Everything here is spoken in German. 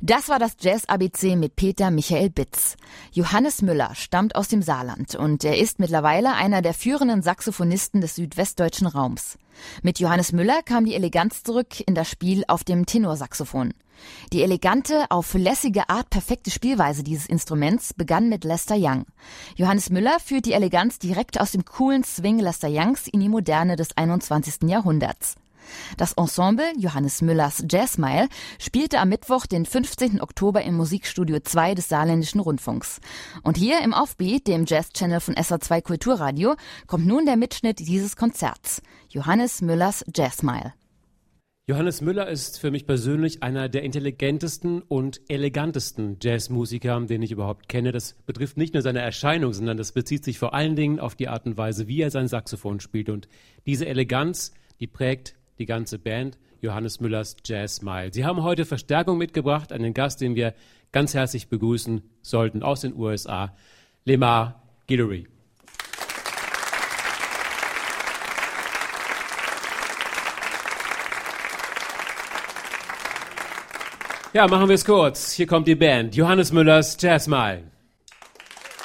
Das war das Jazz-ABC mit Peter Michael Bitz. Johannes Müller stammt aus dem Saarland und er ist mittlerweile einer der führenden Saxophonisten des südwestdeutschen Raums. Mit Johannes Müller kam die Eleganz zurück in das Spiel auf dem Tenorsaxophon. Die elegante, auf lässige Art perfekte Spielweise dieses Instruments begann mit Lester Young. Johannes Müller führt die Eleganz direkt aus dem coolen Swing Lester Youngs in die Moderne des 21. Jahrhunderts. Das Ensemble Johannes Müllers Jazzmile spielte am Mittwoch, den 15. Oktober im Musikstudio 2 des Saarländischen Rundfunks. Und hier im Offbeat, dem Jazz-Channel von SA2 Kulturradio, kommt nun der Mitschnitt dieses Konzerts. Johannes Müllers Jazzmile. Johannes Müller ist für mich persönlich einer der intelligentesten und elegantesten Jazzmusiker, den ich überhaupt kenne. Das betrifft nicht nur seine Erscheinung, sondern das bezieht sich vor allen Dingen auf die Art und Weise, wie er sein Saxophon spielt. Und diese Eleganz, die prägt die ganze Band, Johannes Müllers Jazzmile. Sie haben heute Verstärkung mitgebracht, einen Gast, den wir ganz herzlich begrüßen sollten aus den USA, Lemar Guillory. Ja, machen wir es kurz. Hier kommt die Band, Johannes Müllers Jazzmile.